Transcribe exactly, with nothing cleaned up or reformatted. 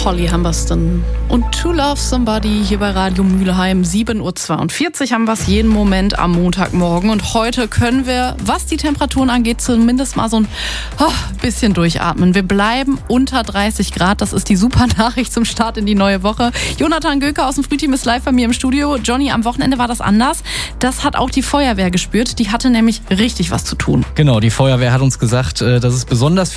Holly Humberston und To Love Somebody hier bei Radio Mülheim. sieben Uhr zweiundvierzig haben wir es jeden Moment am Montagmorgen. Und heute können wir, was die Temperaturen angeht, zumindest mal so ein oh, bisschen durchatmen. Wir bleiben unter dreißig Grad. Das ist die super Nachricht zum Start in die neue Woche. Jonathan Göke aus dem Frühteam ist live bei mir im Studio. Johnny, am Wochenende war das anders. Das hat auch die Feuerwehr gespürt. Die hatte nämlich richtig was zu tun. Genau, die Feuerwehr hat uns gesagt, dass es besonders